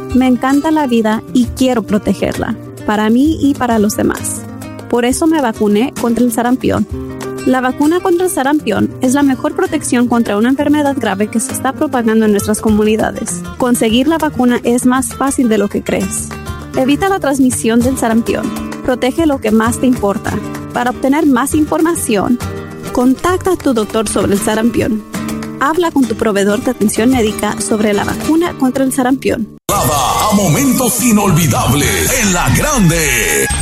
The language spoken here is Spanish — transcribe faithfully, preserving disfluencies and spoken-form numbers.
Me encanta la vida y quiero protegerla, para mí y para los demás. Por eso me vacuné contra el sarampión. La vacuna contra el sarampión es la mejor protección contra una enfermedad grave que se está propagando en nuestras comunidades. Conseguir la vacuna es más fácil de lo que crees. Evita la transmisión del sarampión. Protege lo que más te importa. Para obtener más información, contacta a tu doctor sobre el sarampión. Habla con tu proveedor de atención médica sobre la vacuna contra el sarampión. A momentos inolvidables en La Grande.